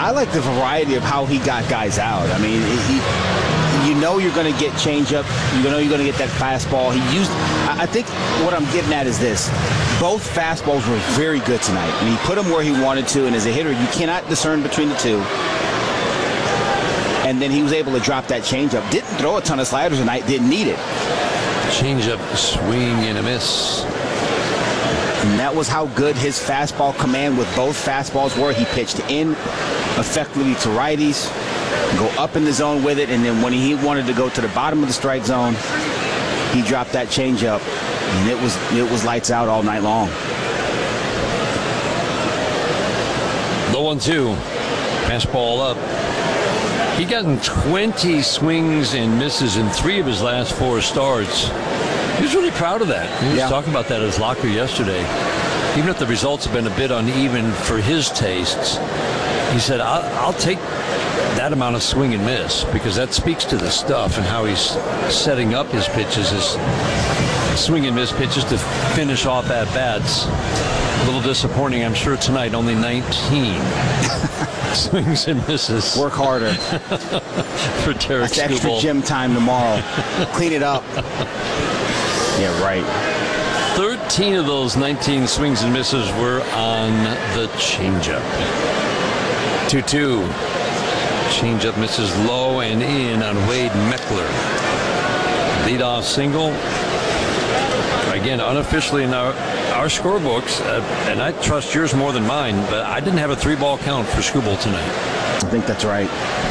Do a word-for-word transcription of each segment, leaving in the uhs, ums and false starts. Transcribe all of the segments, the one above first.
I like the variety of how he got guys out. I mean, he, you know you're going to get changeup. You know you're going to get that fastball. He used. I think what I'm getting at is this: both fastballs were very good tonight, and he put them where he wanted to. And as a hitter, you cannot discern between the two. And then he was able to drop that changeup. Didn't throw a ton of sliders tonight. Didn't need it. Changeup, swing and a miss. And that was how good his fastball command with both fastballs were. He pitched in effectively to righties, go up in the zone with it, and then when he wanted to go to the bottom of the strike zone, he dropped that changeup, and it was it was lights out all night long. The one two, fastball up. He gotten twenty swings and misses in three of his last four starts. He was really proud of that. He was yeah. talking about that at his locker yesterday. Even if the results have been a bit uneven for his tastes, he said, I'll, I'll take that amount of swing and miss because that speaks to the stuff and how he's setting up his pitches, his swing and miss pitches to finish off at-bats. A little disappointing, I'm sure, tonight. Only nineteen swings and misses. Work harder. For Tarik That's extra Skubal. gym time tomorrow. Clean it up. Yeah, right. thirteen of those nineteen swings and misses were on the changeup. two two. Changeup misses low and in on Wade Meckler. Leadoff single. Again, unofficially in our, our scorebooks, uh, and I trust yours more than mine, but I didn't have a three-ball count for Skubal tonight. I think that's right.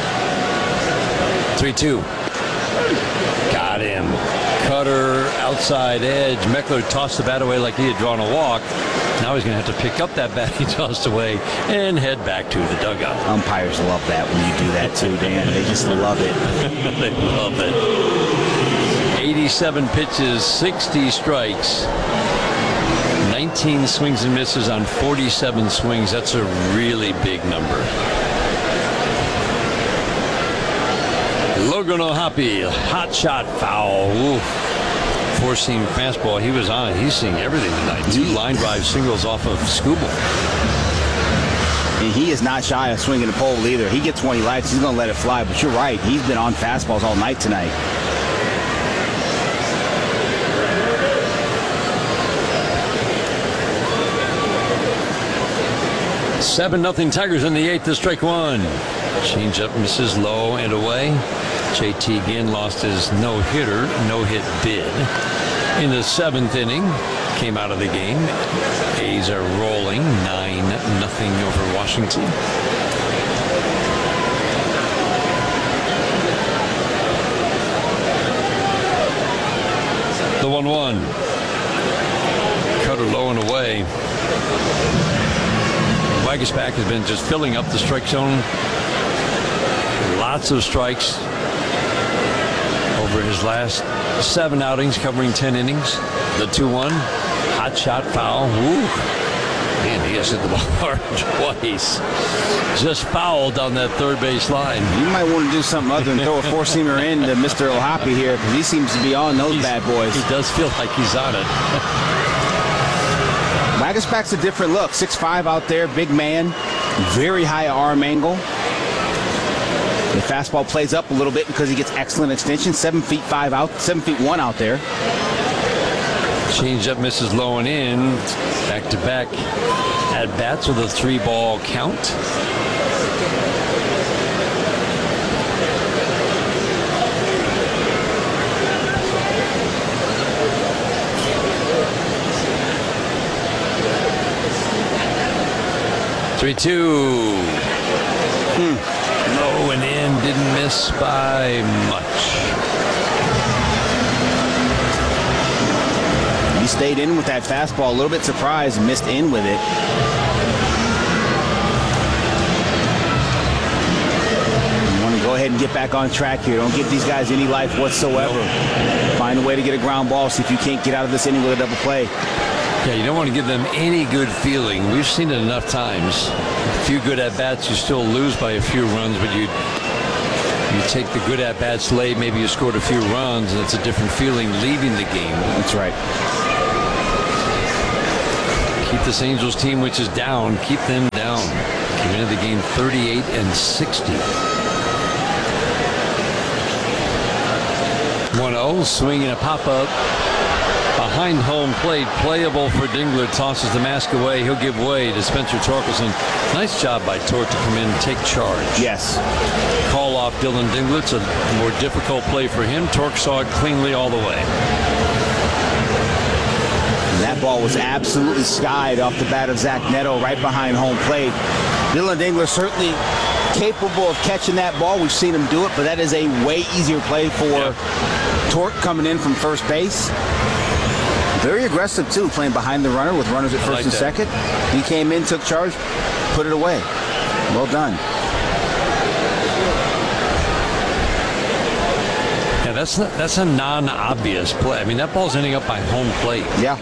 three two. Got him. Cutter, outside edge. Meckler tossed the bat away like he had drawn a walk. Now he's going to have to pick up that bat he tossed away and head back to the dugout. Umpires love that when you do that too, Dan. They just love it. They love it. eighty-seven pitches, sixty strikes, nineteen swings and misses on forty-seven swings. That's a really big number. Logan O'Hoppe, hot shot foul. Ooh. Four-seam fastball. He was on. He's seeing everything tonight. Two line drive singles off of Skubal. And he is not shy of swinging the pole either. He gets one he likes. He's going to let it fly. But you're right. He's been on fastballs all night tonight. seven nothing Tigers in the eighth to strike one. Changeup misses low and away. J T again lost his no-hitter, no-hit bid. In the seventh inning, came out of the game. A's are rolling nine nothing over Washington. The one one. Cutter low and away. Waguespack has been just filling up the strike zone. Lots of strikes over his last seven outings, covering ten innings. The two one. Hot shot foul. Woo. Man, he has hit the ball hard twice. Just fouled on that third base line. You might want to do something other than throw a four-seamer in to Mister O'Hoppe here, because he seems to be on those He's, bad boys. He does feel like he's on it. Waguespack's a different look. six five out there, big man, very high arm angle. The fastball plays up a little bit because he gets excellent extension. Seven feet five out, seven feet one out there. Changeup misses low and in. Back to back at bats with a three ball count. three two. Hmm. Low and in, didn't miss by much. He stayed in with that fastball, a little bit surprised, missed in with it. You want to go ahead and get back on track here. Don't give these guys any life whatsoever. Find a way to get a ground ball, see if you can't get out of this inning with a double play. Yeah, you don't want to give them any good feeling. We've seen it enough times. A few good at-bats, you still lose by a few runs, but you you take the good at-bats late, maybe you scored a few runs, and it's a different feeling leaving the game. That's right. Keep this Angels team, which is down, keep them down. He ended the game thirty-eight and sixty. one oh, swinging a pop-up. Behind home plate, playable for Dingler. Tosses the mask away. He'll give way to Spencer Torkelson. Nice job by Tork to come in and take charge. Yes. Call off Dylan Dingler. It's a more difficult play for him. Tork saw it cleanly all the way. And that ball was absolutely skied off the bat of Zach Neto right behind home plate. Dylan Dingler certainly capable of catching that ball. We've seen him do it, but that is a way easier play for yeah. Tork coming in from first base. Very aggressive, too, playing behind the runner with runners at first like and that. second. He came in, took charge, put it away. Well done. Yeah, that's not, that's a non-obvious play. I mean, that ball's ending up by home plate. Yeah.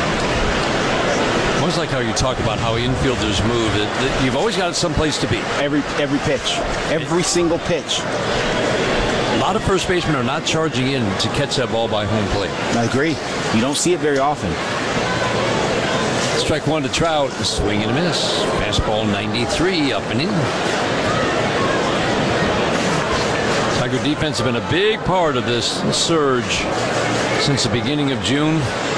I always like how you talk about how infielders move. It, it, you've always got someplace to be. Every every pitch. Every it, single pitch. A lot of first basemen are not charging in to catch that ball by home plate. I agree. You don't see it very often. Strike one to Trout. Swing and a miss. Fastball ninety-three, up and in. Tiger defense has been a big part of this surge since the beginning of June.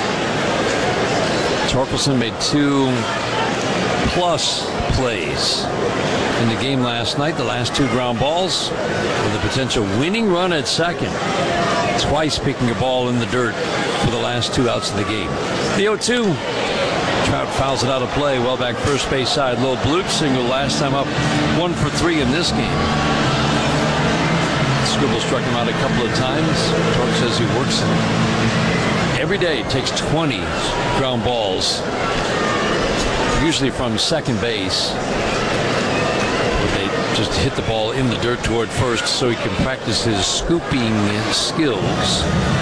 Torkelson made two plus plays in the game last night. The last two ground balls with a potential winning run at second. Twice picking a ball in the dirt for the last two outs of the game. The oh two. Trout fouls it out of play. Well back first base side. Little bloop single last time up. One for three in this game. Scribble struck him out a couple of times. Tork says he works every day. Takes twenty ground balls. Usually from second base. Just hit the ball in the dirt toward first so he can practice his scooping skills.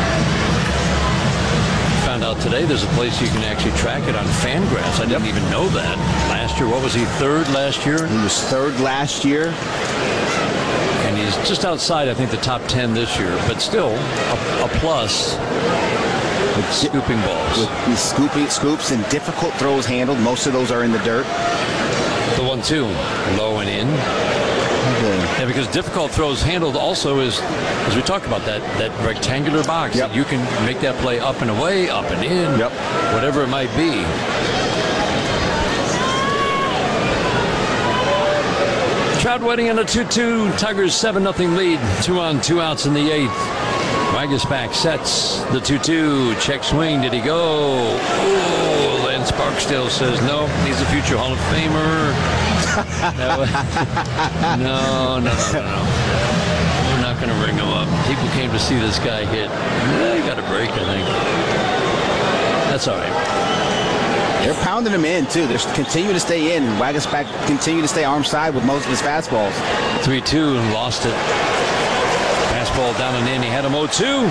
Found out today there's a place you can actually track it on Fangraphs. I didn't even know that. Last year, what was he, third last year? He was third last year. And he's just outside, I think, the top ten this year. But still, a, a plus with scooping balls. With these scooping scoops and difficult throws handled. Most of those are in the dirt. The one two, low and in. Okay. Yeah, because difficult throws handled also is, as we talked about, that, that rectangular box. Yep. That you can make that play up and away, up and in, yep. whatever it might be. Trout waiting on a two two. Tigers seven nothing lead. Two on, two outs in the eighth. Waguespack sets the two two. Check swing. Did he go? Oh, Lance Barksdale says no. He's a future Hall of Famer. no, no, no, no, no. We're not going to ring him up. People came to see this guy hit. They got a break, I think. That's all right. They're pounding him in, too. They're continuing to stay in. Waguespack continue to stay arm side with most of his fastballs. three two and lost it. Fastball down and in. He had him oh two.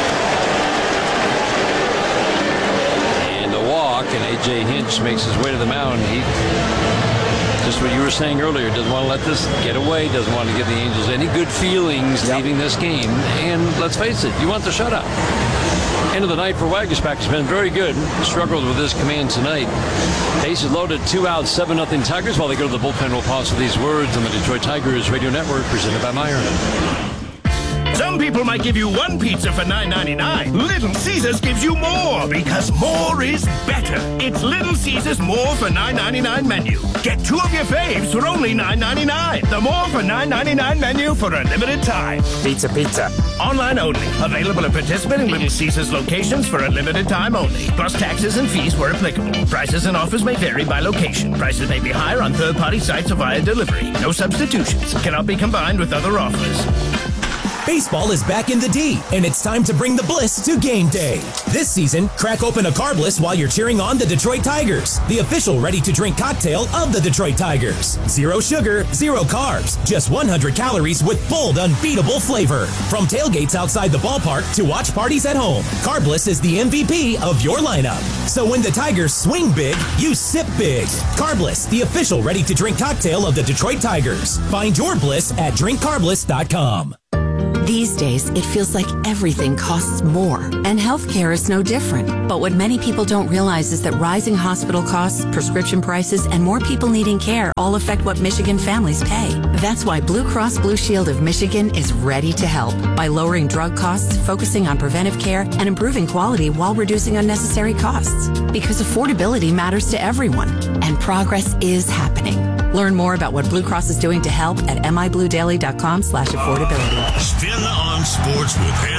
And a walk, and A J Hinch makes his way to the mound. He, just what you were saying earlier, doesn't want to let this get away, doesn't want to give the Angels any good feelings yep. leaving this game. And let's face it, you want the shutout. End of the night for Waguespack has been very good. Struggled with this command tonight. Bases loaded, two outs, seven nothing Tigers. While they go to the bullpen, we'll pause for these words on the Detroit Tigers Radio Network, presented by Meyer. Some people might give you one pizza for nine ninety-nine. Little Caesars gives you more, because more is better. It's Little Caesars More for nine ninety-nine menu. Get two of your faves for only nine ninety-nine. The More for nine ninety-nine menu for a limited time. Pizza, pizza. Online only. Available at participating Little Caesars locations for a limited time only. Plus taxes and fees where applicable. Prices and offers may vary by location. Prices may be higher on third-party sites or via delivery. No substitutions. Cannot be combined with other offers. Baseball is back in the D, and it's time to bring the bliss to game day. This season, crack open a Carbliss while you're cheering on the Detroit Tigers, the official ready-to-drink cocktail of the Detroit Tigers. Zero sugar, zero carbs, just one hundred calories with bold, unbeatable flavor. From tailgates outside the ballpark to watch parties at home, Carbliss is the M V P of your lineup. So when the Tigers swing big, you sip big. Carbliss, the official ready-to-drink cocktail of the Detroit Tigers. Find your bliss at drink carbliss dot com. These days, it feels like everything costs more, and healthcare is no different. But what many people don't realize is that rising hospital costs, prescription prices, and more people needing care all affect what Michigan families pay. That's why Blue Cross Blue Shield of Michigan is ready to help by lowering drug costs, focusing on preventive care, and improving quality while reducing unnecessary costs. Because affordability matters to everyone, and progress is happening. Learn more about what Blue Cross is doing to help at mibluedaily.com slash affordability. Spin on Sports with